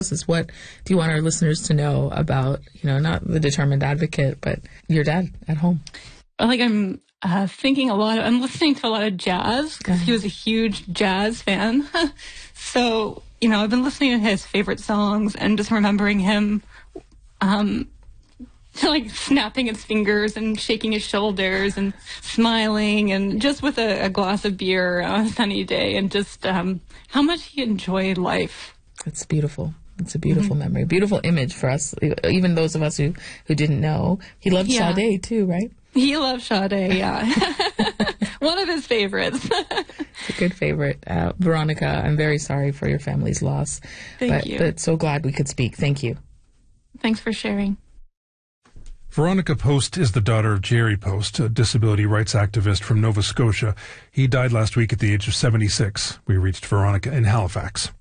This is what do you want our listeners to know about, not the determined advocate, but your dad at home? I'm I'm listening to a lot of jazz because he was a huge jazz fan. So, I've been listening to his favorite songs and just remembering him, snapping his fingers and shaking his shoulders and smiling and just with a glass of beer on a sunny day and just how much he enjoyed life. It's beautiful. It's a beautiful memory, beautiful image for us, even those of us who didn't know. He loved Sade too, right? He loved Sade, yeah. One of his favorites. It's a good favorite. Veronica, I'm very sorry for your family's loss. Thank you. But so glad we could speak. Thank you. Thanks for sharing. Veronica Post is the daughter of Jerry Post, a disability rights activist from Nova Scotia. He died last week at the age of 76. We reached Veronica in Halifax.